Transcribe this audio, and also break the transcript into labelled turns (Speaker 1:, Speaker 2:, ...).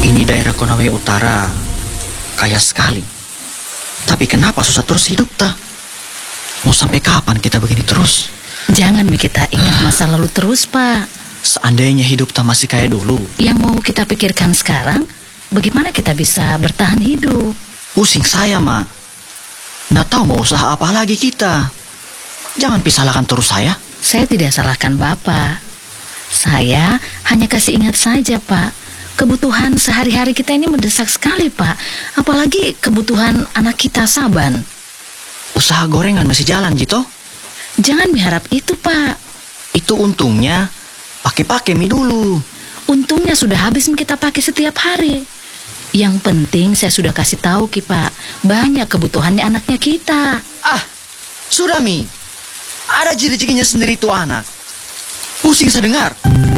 Speaker 1: Ini daerah Konawe Utara kaya sekali. Tapi kenapa susah terus hidup ta? Mau sampai kapan kita begini terus?
Speaker 2: Jangan kita ingat masa lalu terus, Pak.
Speaker 1: Seandainya hidup ta masih kayak dulu.
Speaker 2: Yang mau kita pikirkan sekarang, bagaimana kita bisa bertahan hidup.
Speaker 1: Pusing saya, Mak. Nggak tahu mau usaha apa lagi kita. Jangan salahkan terus saya.
Speaker 2: Saya tidak salahkan Bapak. Saya hanya kasih ingat saja, Pak. Kebutuhan sehari-hari kita ini mendesak sekali, Pak. Apalagi kebutuhan anak kita Saban.
Speaker 1: Usaha gorengan masih jalan, Jito.
Speaker 2: Jangan berharap itu, Pak.
Speaker 1: Itu untungnya pakai mie dulu.
Speaker 2: Untungnya sudah habis kita pakai setiap hari. Yang penting saya sudah kasih tahu, Ki, Pak. Banyak kebutuhannya anaknya kita.
Speaker 1: Ah, sudah, Mi. Ada ciri-cirinya sendiri tuh anak. Pusing saya dengar.